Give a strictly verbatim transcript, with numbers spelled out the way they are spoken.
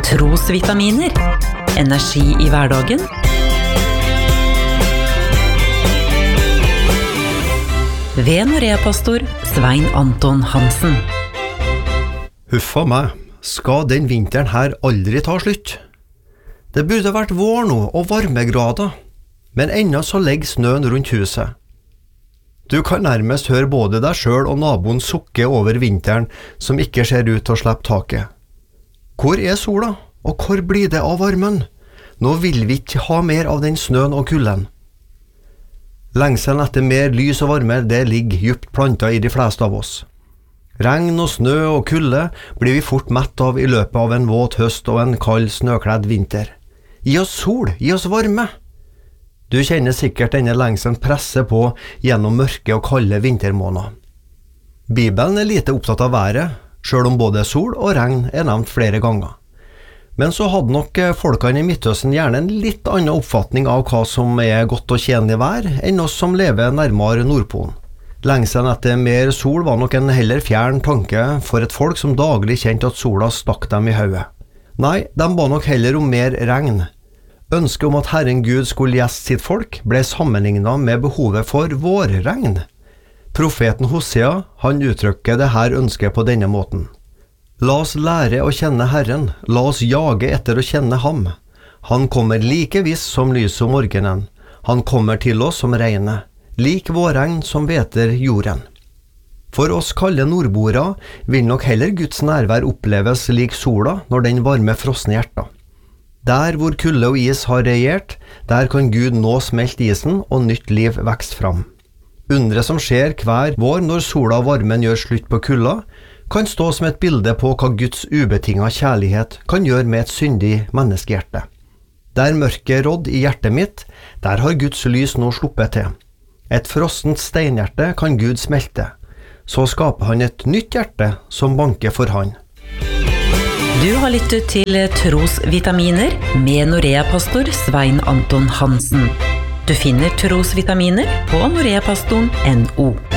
Trosvitaminer. Energi i hverdagen. Ved Norea-pastor Svein Anton Hansen. Huffa meg, skal den vinteren her aldri ta slutt? Det burde vært vår nå og varmegrader, men ennå så legger snøen rundt huset. Du kan nærmest høre både deg selv og naboen sukke over vinteren som ikke ser ut til å slippe taket. Hvor er sola, og hvor blir det av varmen? Nå vil vi ikke ha mer av den snøen og kulden. Lengselen etter mer lys og varme, det ligger djupt plantet i de fleste av oss. Regn og snø og kulde blir vi fort mett av i løpet av en våt høst og en kald snøkledd vinter. Gi oss sol, gi oss varme! Du kjenner sikkert denne lengselen presse på gjennom mørke og kalde vintermåneder. Bibelen er lite opptatt av været, selv om både sol og regn er nevnt flere ganger. Men så hadde nok folkene i Midtøsten gjerne en litt annen oppfatning av hva som er godt og tjenlig vær enn oss som lever nærmere Nordpolen. Lengselen etter mer sol var nok en heller fjern tanke for et folk som daglig kjente at sola stakk dem i hodet. Nei, de ba nok heller om mer regn. Ønsket om at Herren Gud skulle gjeste sitt folk ble sammenlignet med behovet for vårregn. Profeten Hosea, han uttrykker det her ønsket på denne måten. La oss lære å kjenne Herren, la oss jage etter å kjenne ham. Han kommer like viss som lyset om morgenen. Han kommer til oss som regnet, lik vårregn som veter jorden. For oss kalde nordboere vil nok heller Guds nærvær oppleves lik sola når den varmer frosne hjerter. Der hvor kulde og is har regjert, der kan Gud nå smelte isen og nytt liv vekst fram. Undre som skjer hver vår når sola og varmen gjør slutt på kulda, kan stå som et bilde på hva Guds ubetinget kjærlighet kan gjøre med et syndig menneskehjerte. Der mørket rådd i hjertet mitt, der har Guds lys nå sluppet til. Et frostent steinhjerte kan Gud smelte. Så skaper han et nytt hjerte som banker for han. Du har lyttet til Trosvitaminer med Norea-pastor Svein Anton Hansen. Du finner Trosvitaminer på noreapastoren punktum no.